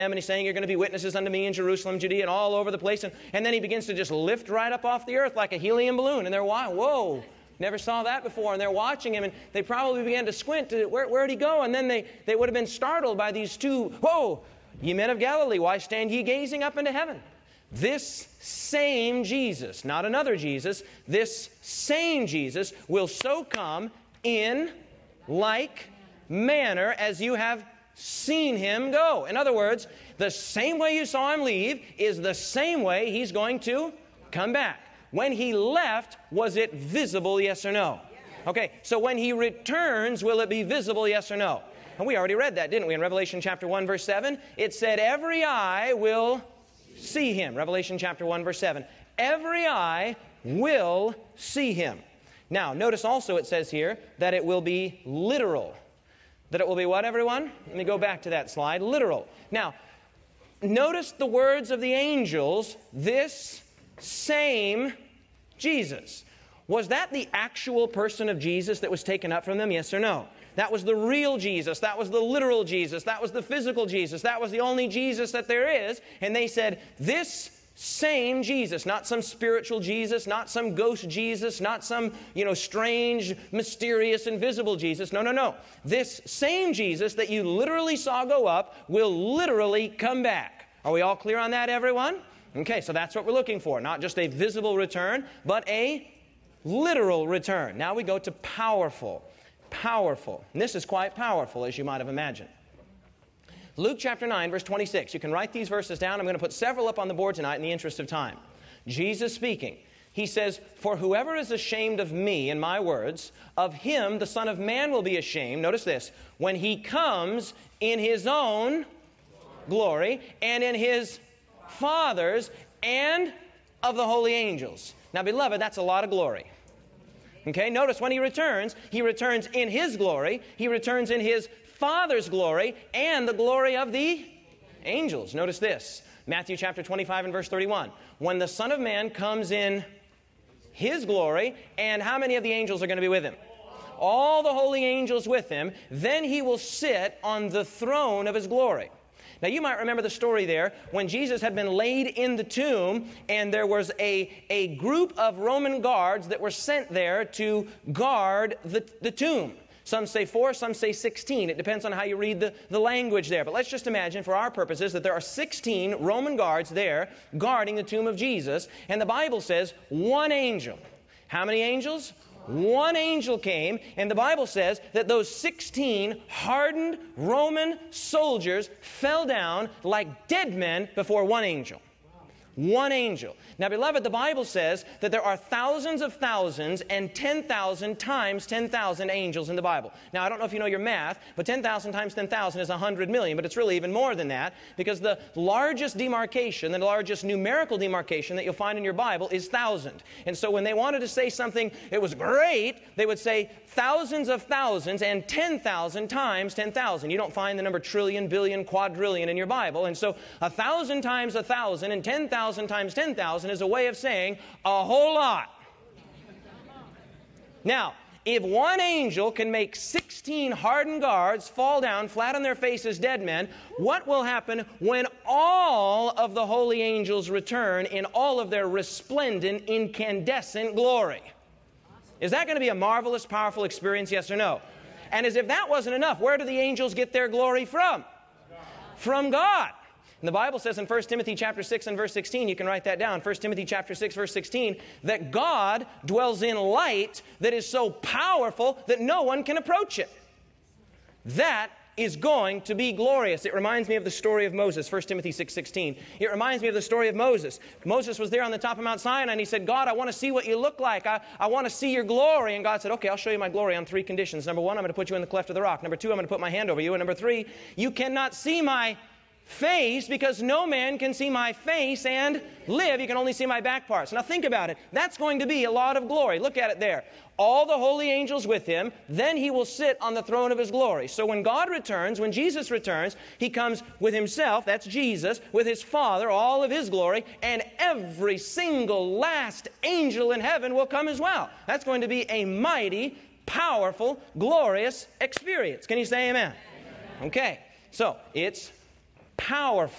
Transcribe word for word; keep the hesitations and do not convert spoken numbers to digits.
and he's saying, you're going to be witnesses unto me in Jerusalem, Judea, and all over the place. And, and then he begins to just lift right up off the earth like a helium balloon. And they're, whoa, never saw that before. And they're watching him, and they probably began to squint. To, where, where'd he go? And then they, they would have been startled by these two, whoa, ye men of Galilee, why stand ye gazing up into heaven? This same Jesus, not another Jesus, this same Jesus will so come in like manner as you have seen him go. In other words, the same way you saw him leave is the same way he's going to come back. When he left, was it visible, yes or no? Okay, so when he returns, will it be visible, yes or no? And we already read that, didn't we? In Revelation chapter one, verse seven, it said, every eye will see him. Revelation chapter one, verse seven. Every eye will see him. Now, notice also it says here that it will be literal. That it will be what, everyone? Let me go back to that slide. Literal. Now, notice the words of the angels, this same Jesus. Was that the actual person of Jesus that was taken up from them? Yes or no? That was the real Jesus. That was the literal Jesus. That was the physical Jesus. That was the only Jesus that there is. And they said, this same Jesus, not some spiritual Jesus, not some ghost Jesus, not some, you know, strange, mysterious, invisible Jesus. No, no, no. This same Jesus that you literally saw go up will literally come back. Are we all clear on that, everyone? Okay, so that's what we're looking for. Not just a visible return, but a literal return. Now we go to powerful. Powerful. And this is quite powerful, as you might have imagined. Luke chapter nine, verse twenty-six. You can write these verses down. I'm going to put several up on the board tonight in the interest of time. Jesus speaking. He says, for whoever is ashamed of me and my words, of him the Son of Man will be ashamed. Notice this. When he comes in his own glory and in his Father's and of the holy angels. Now, beloved, that's a lot of glory. Okay, notice when he returns, he returns in his glory. He returns in his Father's glory and the glory of the angels. Notice this. Matthew chapter twenty-five and verse thirty-one. When the Son of Man comes in his glory, and how many of the angels are going to be with him? All the holy angels with him. Then he will sit on the throne of his glory. Now, you might remember the story there when Jesus had been laid in the tomb, and there was a, a group of Roman guards that were sent there to guard the, the tomb. Some say four, some say sixteen. It depends on how you read the, the language there. But let's just imagine, for our purposes, that there are sixteen Roman guards there guarding the tomb of Jesus. And the Bible says one angel. How many angels? One angel came, and the Bible says that those sixteen hardened Roman soldiers fell down like dead men before one angel. One angel. Now, beloved, the Bible says that there are thousands of thousands and ten thousand times ten thousand angels in the Bible. Now, I don't know if you know your math, but ten thousand times ten thousand is one hundred million, but it's really even more than that, because the largest demarcation, the largest numerical demarcation that you'll find in your Bible is thousand. And so when they wanted to say something it was great, they would say thousands of thousands and ten thousand times ten thousand. You don't find the number trillion, billion, quadrillion in your Bible. And so a thousand times a thousand and ten thousand times ten thousand is a way of saying a whole lot. Now, if one angel can make sixteen hardened guards fall down flat on their faces, dead men, what will happen when all of the holy angels return in all of their resplendent, incandescent glory? Is that going to be a marvelous, powerful experience, yes or no? And as if that wasn't enough, where do the angels get their glory from? From God. And the Bible says in First Timothy chapter six and verse sixteen, you can write that down, First Timothy chapter six, verse sixteen, that God dwells in light that is so powerful that no one can approach it. That is going to be glorious. It reminds me of the story of Moses, First Timothy six sixteen. It reminds me of the story of Moses. Moses was there on the top of Mount Sinai, and he said, God, I want to see what you look like. I, I want to see your glory. And God said, okay, I'll show you my glory on three conditions. Number one, I'm going to put you in the cleft of the rock. Number two, I'm going to put my hand over you. And number three, you cannot see my face, because no man can see my face and live. You can only see my back parts. Now think about it. That's going to be a lot of glory. Look at it there. All the holy angels with him, then he will sit on the throne of his glory. So when God returns, when Jesus returns, he comes with himself, that's Jesus, with his Father, all of his glory, and every single last angel in heaven will come as well. That's going to be a mighty, powerful, glorious experience. Can you say amen? Amen. Okay, so it's powerful.